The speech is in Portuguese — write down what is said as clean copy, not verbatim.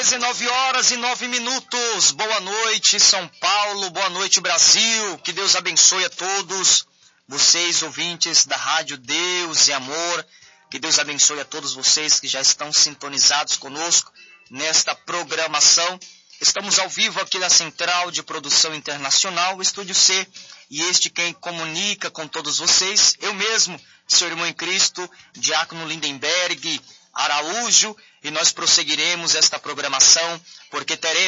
19h09. Boa noite, São Paulo. Boa noite, Brasil. Que Deus abençoe a todos vocês, ouvintes da Rádio Deus e Amor. Que Deus abençoe a todos vocês que já estão sintonizados conosco nesta programação. Estamos ao vivo aqui na Central de Produção Internacional, Estúdio C. E este quem comunica com todos vocês, eu mesmo, seu irmão em Cristo, Diácono Lindenberg Araújo. E nós prosseguiremos esta programação porque teremos